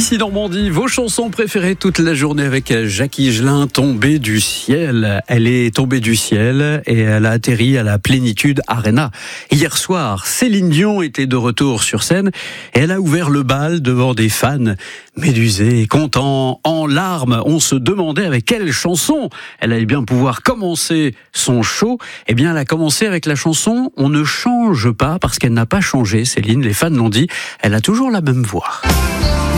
ici Normandie, vos chansons préférées toute la journée avec Jacques Higelin, Tombée du ciel. Elle est tombée du ciel et elle a atterri à la Plénitude Arena. Hier soir, Céline Dion était de retour sur scène et elle a ouvert le bal devant des fans médusés, contents, en larmes. On se demandait avec quelle chanson elle allait bien pouvoir commencer son show. Eh bien, elle a commencé avec la chanson « On ne change pas » parce qu'elle n'a pas changé, Céline. Les fans l'ont dit, elle a toujours la même voix.